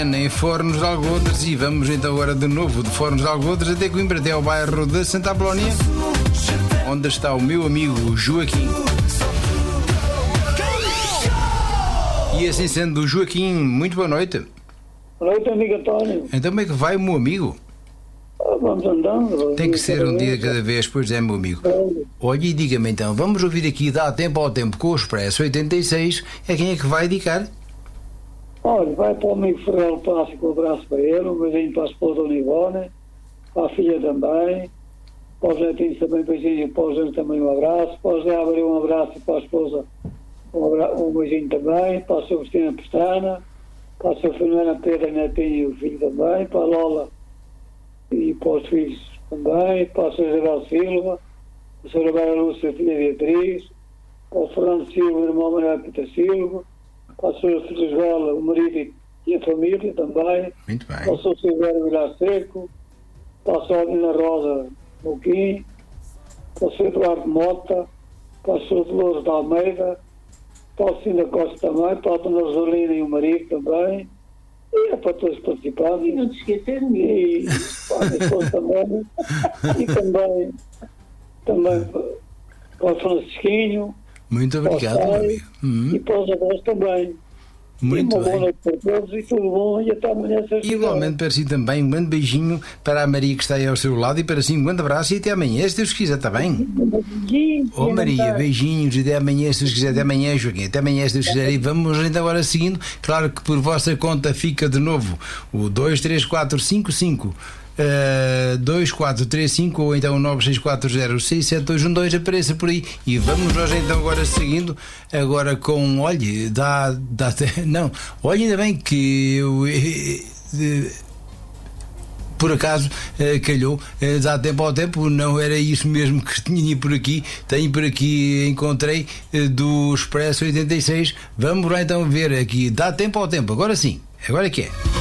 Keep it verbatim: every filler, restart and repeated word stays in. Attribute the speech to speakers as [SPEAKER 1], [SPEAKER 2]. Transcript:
[SPEAKER 1] Em Fornos de Algodres, e vamos então agora de novo de Fornos de Algodres até Coimbra, até ao bairro de Santa Apolónia, onde está o meu amigo Joaquim. E assim sendo, Joaquim, muito boa noite.
[SPEAKER 2] Boa noite, amigo António.
[SPEAKER 1] Então como é que vai, meu amigo?
[SPEAKER 2] Ah, vamos andando.
[SPEAKER 1] Tem que ser um dia de cada vez, pois é, meu amigo. Olha, e diga-me então, vamos ouvir aqui, dá tempo ao tempo, com o Expresso oitenta e seis, é quem é que vai dedicar?
[SPEAKER 2] Olha, vai para o amigo Ferreiro Passo, com um abraço para ele, um beijinho para a esposa Univone, para a filha também, para os netinhos também, um beijinho, para o Jânio também um abraço, para o Zé Abreu um abraço, para a esposa um, abra... um beijinho também, para a sua Cristina Pestana, para a sua Fernanda Pedro Netinho e o filho também, para a Lola e para os filhos também, para a sua Isabel Silva, para a sua Vera Lúcia, a filha Beatriz, para o Fernando Silva, o irmão Manuel Pita Silva, para a sua Frisvela, o marido e a família também.
[SPEAKER 1] Muito bem.
[SPEAKER 2] Para o seu Silvério Vilar Seco, para a sua Nina Rosa Moquim, para o seu Eduardo Mota, para a sua Dolores de Almeida, para o Cinda Costa também, para a Dona Rosalina e o marido também, e é para todos os participantes.
[SPEAKER 3] E não te esquecer de mim.
[SPEAKER 2] E para a minha esposa também, e também, também para o Francisquinho.
[SPEAKER 1] Muito obrigado, meu amigo.
[SPEAKER 2] E para os avós também.
[SPEAKER 1] Muito
[SPEAKER 2] e uma
[SPEAKER 1] bem.
[SPEAKER 2] boa noite para todos e tudo bom e até amanhã.
[SPEAKER 1] Igualmente para si também, um grande beijinho para a Maria que está aí ao seu lado e para si um grande abraço e até amanhã, se Deus quiser, está bem? Ô oh, Maria, beijinhos e até amanhã, se Deus quiser, até amanhã, Joaquim, até amanhã, se Deus quiser. E vamos então agora seguindo, claro que por vossa conta fica de novo o dois três quatro cinco cinco Uh, dois quatro três cinco ou então nove seis quatro zero seis sete dois um dois, apareça por aí. E vamos nós então agora seguindo agora com, olhe, dá, dá não, olha, ainda bem que eu eh, por acaso eh, calhou, eh, dá tempo ao tempo, não era isso mesmo que tinha por aqui, tenho por aqui, encontrei eh, do Expresso oitenta e seis. Vamos lá então ver aqui, dá tempo ao tempo, agora sim, agora é que é.